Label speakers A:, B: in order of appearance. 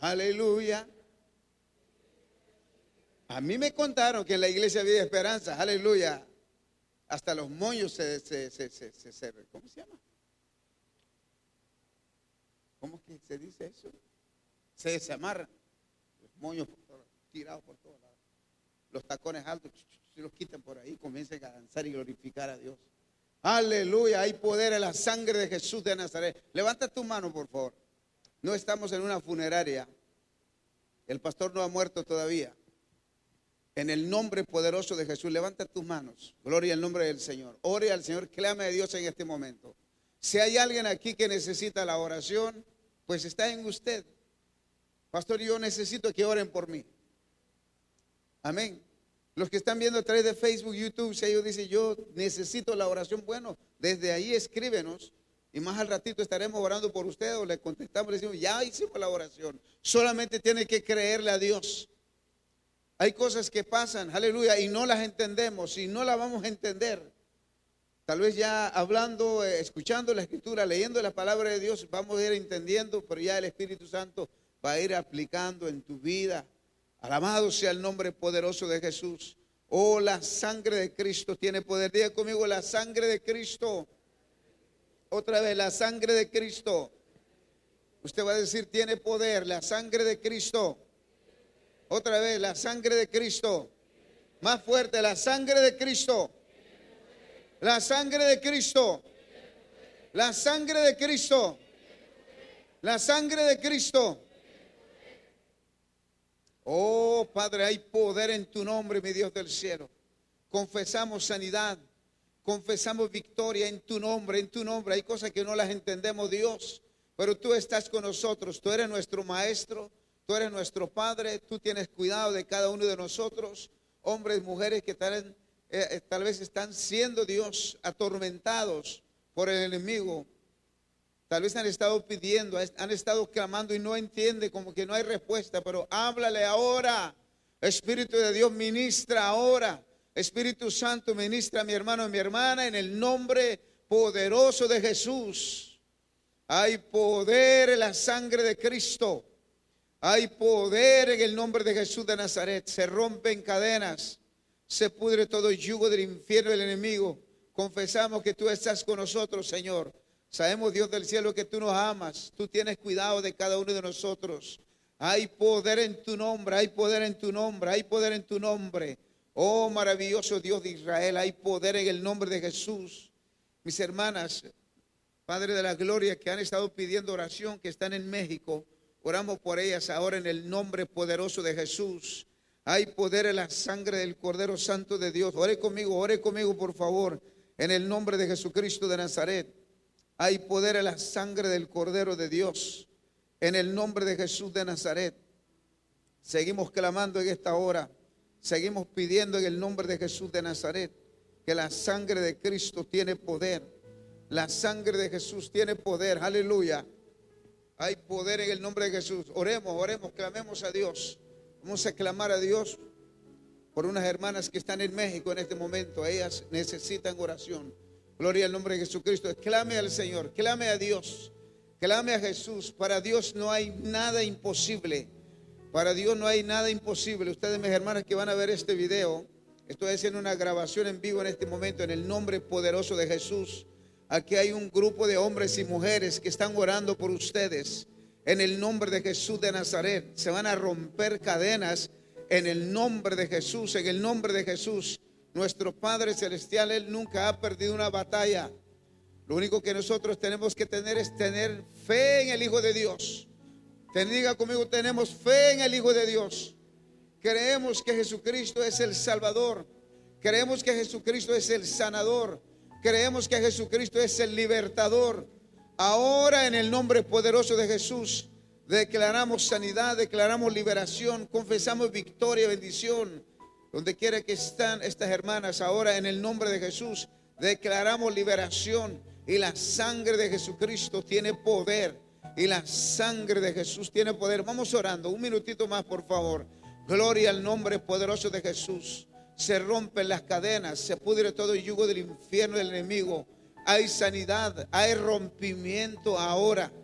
A: Aleluya. A mí me contaron que en la iglesia había esperanza. Aleluya. Hasta los moños ¿cómo se llama? ¿Cómo que se dice eso? Se desamarran. Los moños tirados por todos lados. Los tacones altos, se los quitan por ahí, comiencen a danzar y glorificar a Dios. Aleluya, hay poder en la sangre de Jesús de Nazaret. Levanta tu mano, por favor. No estamos en una funeraria. El pastor no ha muerto todavía. En el nombre poderoso de Jesús, levanta tus manos. Gloria al nombre del Señor. Ore al Señor, clame a Dios en este momento. Si hay alguien aquí que necesita la oración, pues está en usted. Pastor, yo necesito que oren por mí. Amén. Los que están viendo a través de Facebook, YouTube, si ellos dicen, yo necesito la oración, bueno, desde ahí escríbenos. Y más al ratito estaremos orando por usted o le contestamos, le decimos, ya hicimos la oración. Solamente tiene que creerle a Dios. Hay cosas que pasan, aleluya, y no las entendemos y no las vamos a entender. Tal vez ya hablando, escuchando la escritura, leyendo la palabra de Dios, vamos a ir entendiendo, pero ya el Espíritu Santo va a ir aplicando en tu vida. Alabado sea el nombre poderoso de Jesús. Oh, la sangre de Cristo tiene poder. Diga conmigo, la sangre de Cristo. Otra vez, la sangre de Cristo. Usted va a decir, tiene poder, la sangre de Cristo. Otra vez, la sangre de Cristo. Más fuerte, la sangre de Cristo. La sangre de Cristo. La sangre de Cristo. La sangre de Cristo. Oh, Padre, hay poder en tu nombre, mi Dios del cielo. Confesamos sanidad. Confesamos victoria en tu nombre, en tu nombre. Hay cosas que no las entendemos, Dios, pero tú estás con nosotros. Tú eres nuestro maestro. Tú eres nuestro Padre, tú tienes cuidado de cada uno de nosotros, hombres, mujeres que tal vez están siendo, Dios, atormentados por el enemigo. Tal vez han estado pidiendo, han estado clamando y no entiende, como que no hay respuesta, pero háblale ahora. Espíritu de Dios, ministra ahora. Espíritu Santo, ministra a mi hermano y mi hermana en el nombre poderoso de Jesús. Hay poder en la sangre de Cristo. Hay poder en el nombre de Jesús de Nazaret. Se rompen cadenas, se pudre todo yugo del infierno del enemigo. Confesamos que tú estás con nosotros, Señor. Sabemos, Dios del cielo, que tú nos amas. Tú tienes cuidado de cada uno de nosotros. Hay poder en tu nombre, hay poder en tu nombre, hay poder en tu nombre. Oh, maravilloso Dios de Israel, hay poder en el nombre de Jesús. Mis hermanas, Padre de la Gloria, que han estado pidiendo oración, que están en México, oramos por ellas ahora en el nombre poderoso de Jesús. Hay poder en la sangre del Cordero Santo de Dios. Ore conmigo por favor, en el nombre de Jesucristo de Nazaret. Hay poder en la sangre del Cordero de Dios, en el nombre de Jesús de Nazaret. Seguimos clamando en esta hora, seguimos pidiendo en el nombre de Jesús de Nazaret, que la sangre de Cristo tiene poder. La sangre de Jesús tiene poder, aleluya. Hay poder en el nombre de Jesús. Oremos, clamemos a Dios. Vamos a clamar a Dios por unas hermanas que están en México en este momento. Ellas necesitan oración. Gloria al nombre de Jesucristo. Clame al Señor, clame a Dios, clame a Jesús. Para Dios no hay nada imposible. Para Dios no hay nada imposible. Ustedes, mis hermanas que van a ver este video, estoy haciendo una grabación en vivo en este momento en el nombre poderoso de Jesús. Aquí hay un grupo de hombres y mujeres que están orando por ustedes en el nombre de Jesús de Nazaret. Se van a romper cadenas en el nombre de Jesús, en el nombre de Jesús. Nuestro Padre Celestial, Él nunca ha perdido una batalla. Lo único que nosotros tenemos que tener es tener fe en el Hijo de Dios. Diga conmigo, tenemos fe en el Hijo de Dios. Creemos que Jesucristo es el Salvador. Creemos que Jesucristo es el sanador. Creemos que Jesucristo es el libertador. Ahora en el nombre poderoso de Jesús declaramos sanidad, declaramos liberación, confesamos victoria, bendición. Donde quiera que están estas hermanas ahora en el nombre de Jesús declaramos liberación. Y la sangre de Jesucristo tiene poder. Y la sangre de Jesús tiene poder. Vamos orando un minutito más, por favor. Gloria al nombre poderoso de Jesús. Se rompen las cadenas, se pudre todo el yugo del infierno del enemigo. Hay sanidad, hay rompimiento ahora.